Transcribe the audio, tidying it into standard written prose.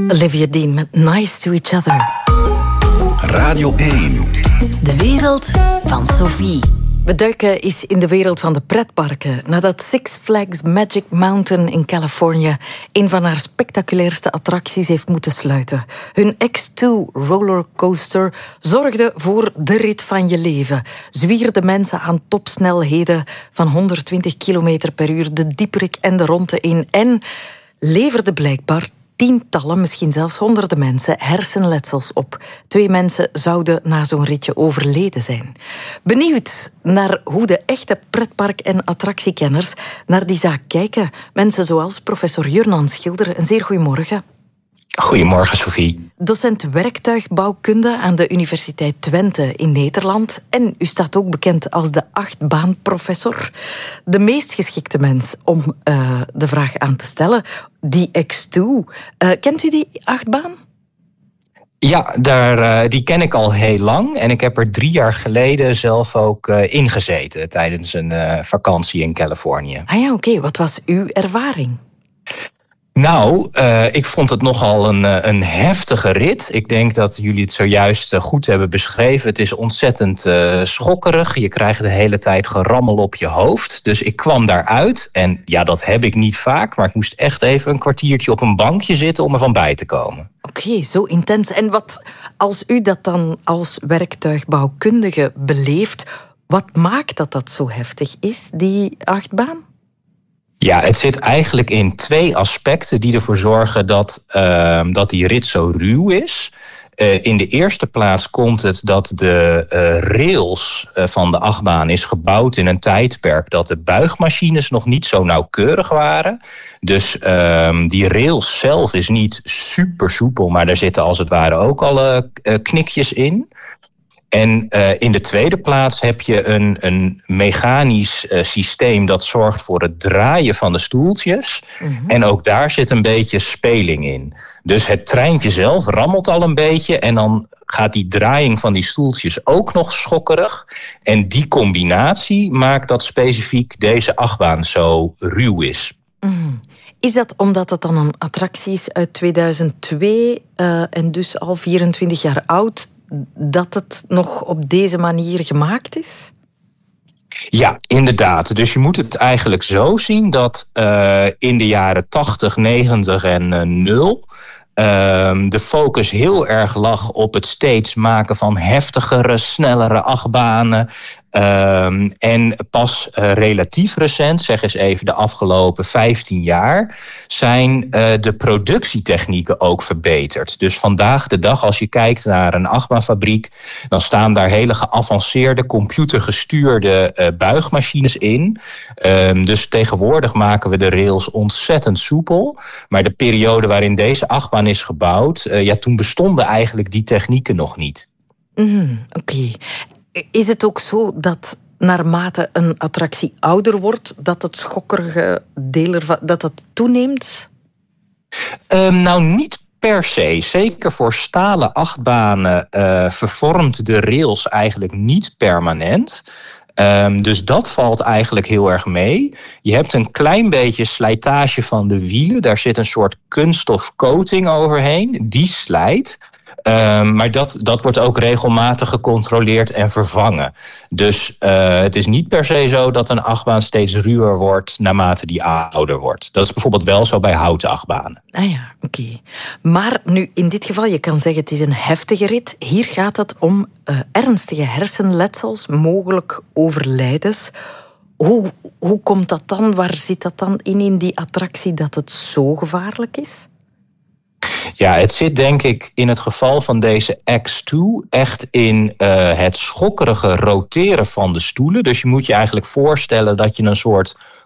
Olivia Dean met Nice to Each Other. Radio 1. De wereld van Sophie. We duiken eens in de wereld van de pretparken. Nadat Six Flags Magic Mountain in Californië een van haar spectaculairste attracties heeft moeten sluiten. Hun X2 rollercoaster zorgde voor de rit van je leven. Zwierde mensen aan topsnelheden van 120 km per uur de dieperik en de ronde in en leverde blijkbaar tientallen, misschien zelfs honderden mensen hersenletsels op. 2 mensen zouden na zo'n ritje overleden zijn. Benieuwd naar hoe de echte pretpark- en attractiekenners naar die zaak kijken. Mensen zoals professor Jurnan Schilder. Een zeer goedemorgen. Goedemorgen, Sophie. Docent werktuigbouwkunde aan de Universiteit Twente in Nederland. En u staat ook bekend als de achtbaanprofessor. De meest geschikte mens om de vraag aan te stellen. Die X2. Kent u die achtbaan? Ja, die ken ik al heel lang. En ik heb er 3 jaar geleden zelf ook ingezeten tijdens een vakantie in Californië. Ah ja, oké. Wat was uw ervaring? Nou, ik vond het nogal een heftige rit. Ik denk dat jullie het zojuist goed hebben beschreven. Het is ontzettend schokkerig. Je krijgt de hele tijd gerammel op je hoofd. Dus ik kwam daaruit. En ja, dat heb ik niet vaak. Maar ik moest echt even een kwartiertje op een bankje zitten om er van bij te komen. Oké, zo intens. En wat, als u dat dan als werktuigbouwkundige beleeft, wat maakt dat zo heftig is, die achtbaan? Ja, het zit eigenlijk in 2 aspecten die ervoor zorgen dat die rit zo ruw is. In de eerste plaats komt het dat de rails van de achtbaan is gebouwd in een tijdperk dat de buigmachines nog niet zo nauwkeurig waren. Dus die rails zelf is niet super soepel, maar daar zitten als het ware ook alle knikjes in. En in de tweede plaats heb je een mechanisch systeem dat zorgt voor het draaien van de stoeltjes. Mm-hmm. En ook daar zit een beetje speling in. Dus het treintje zelf rammelt al een beetje en dan gaat die draaiing van die stoeltjes ook nog schokkerig. En die combinatie maakt dat specifiek deze achtbaan zo ruw is. Mm-hmm. Is dat omdat het dan een attractie is uit 2002 en dus al 24 jaar oud, dat het nog op deze manier gemaakt is? Ja, inderdaad. Dus je moet het eigenlijk zo zien dat in de jaren 80, 90 en 0... de focus heel erg lag op het steeds maken van heftigere, snellere achtbanen. En pas relatief recent, zeg eens even de afgelopen 15 jaar... zijn de productietechnieken ook verbeterd. Dus vandaag de dag, als je kijkt naar een achtbaanfabriek, dan staan daar hele geavanceerde, computergestuurde buigmachines in. Dus tegenwoordig maken we de rails ontzettend soepel. Maar de periode waarin deze achtbaan is gebouwd, toen bestonden eigenlijk die technieken nog niet. Oké. Is het ook zo dat naarmate een attractie ouder wordt, dat het schokkerige deel ervan dat toeneemt? Nou, niet per se. Zeker voor stalen achtbanen vervormt de rails eigenlijk niet permanent. Dus dat valt eigenlijk heel erg mee. Je hebt een klein beetje slijtage van de wielen. Daar zit een soort kunststof coating overheen. Die slijt. Maar dat wordt ook regelmatig gecontroleerd en vervangen. Dus het is niet per se zo dat een achtbaan steeds ruwer wordt naarmate die ouder wordt. Dat is bijvoorbeeld wel zo bij houten achtbanen. Ah ja, oké. Maar nu, in dit geval, je kan zeggen het is een heftige rit. Hier gaat het om ernstige hersenletsels, mogelijk overlijdens. Hoe komt dat dan? Waar zit dat dan in die attractie dat het zo gevaarlijk is? Ja, het zit denk ik in het geval van deze X2 echt in het schokkerige roteren van de stoelen. Dus je moet je eigenlijk voorstellen dat je een soort